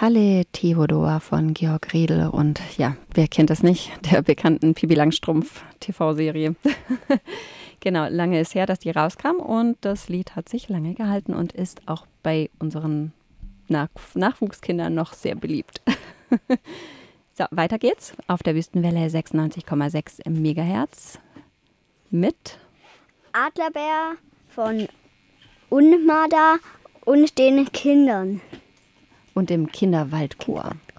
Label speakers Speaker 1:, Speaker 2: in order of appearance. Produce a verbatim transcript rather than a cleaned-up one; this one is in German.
Speaker 1: Kalle Theodor von Georg Riedel und ja, wer kennt es nicht, der bekannten Pippi Langstrumpf-T V-Serie. Genau, lange ist her, dass die rauskam und das Lied hat sich lange gehalten und ist auch bei unseren Nach- Nachwuchskindern noch sehr beliebt. So, weiter geht's auf der Wüstenwelle sechsundneunzig Komma sechs Megahertz mit
Speaker 2: Adlerbär von Unmada und den Kindern.
Speaker 1: Und im Kinderwaldchor.